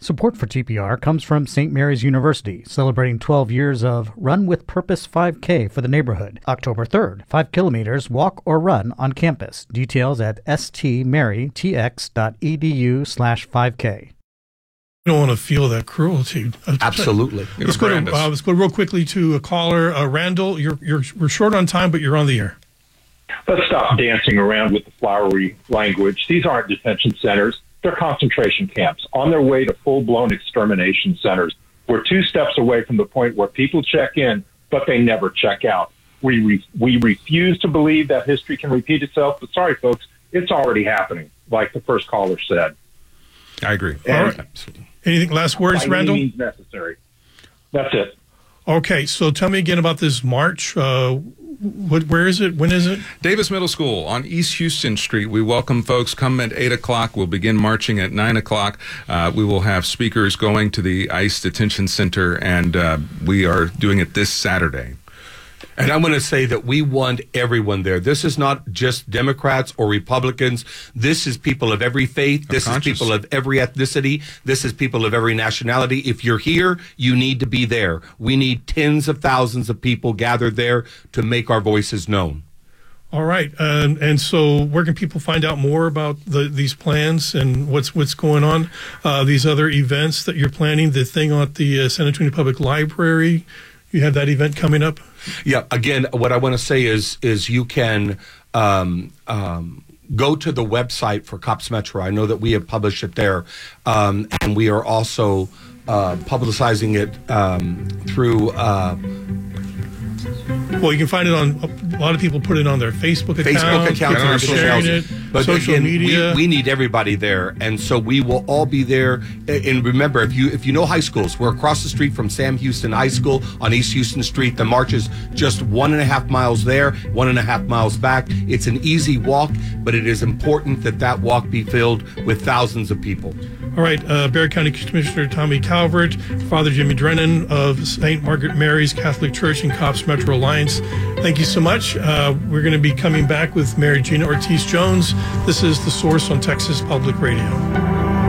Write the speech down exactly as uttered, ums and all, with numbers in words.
Support for T P R comes from Saint Mary's University, celebrating twelve years of Run with Purpose five K for the neighborhood. October third, five kilometers, walk or run on campus. Details at stmarytx.edu slash 5K. You don't want to feel that cruelty. Absolutely. Let's go, to, uh, let's go real quickly to a caller. Uh, Randall, you're, you're, we're short on time, but you're on the air. Let's stop dancing around with the flowery language. These aren't detention centers. They're concentration camps on their way to full-blown extermination centers. We're two steps away from the point where people check in, but they never check out. We re- we refuse to believe that history can repeat itself, but sorry, folks, it's already happening, like the first caller said. I agree. All right. Anything, last words, By Randall? any means necessary. That's it. Okay, so tell me again about this march. Uh, what, where is it? When is it? Davis Middle School on East Houston Street. We welcome folks. Come at eight o'clock. We'll begin marching at nine o'clock. Uh, we will have speakers going to the ICE Detention Center, and uh, we are doing it this Saturday. And I'm going to say that we want everyone there. This is not just Democrats or Republicans. This is people of every faith. This is people of every ethnicity. This is people of every nationality. If you're here, you need to be there. We need tens of thousands of people gathered there to make our voices known. All right. Um, and so where can people find out more about the, these plans and what's what's going on, uh, these other events that you're planning, the thing at the uh, San Antonio Public Library? You have that event coming up? Yeah. Again, what I want to say is is you can um, um, go to the website for Cops Metro. I know that we have published it there, um, and we are also uh, publicizing it um, through. Uh, Well, you can find it on, a lot of people put it on their Facebook account. Facebook accounts and everything sharing else. it, But social again, media. We, we need everybody there, and so we will all be there. And remember, if you if you know high schools, we're across the street from Sam Houston High School on East Houston Street. The march is just one and a half miles there, one and a half miles back. It's an easy walk, but it is important that that walk be filled with thousands of people. All right, uh, Bexar County Commissioner Tommy Calvert, Father Jimmy Drennan of Saint Margaret Mary's Catholic Church and Cops Metro Alliance. Thank you so much. Uh, we're going to be coming back with Mary Gina Ortiz-Jones. This is The Source on Texas Public Radio.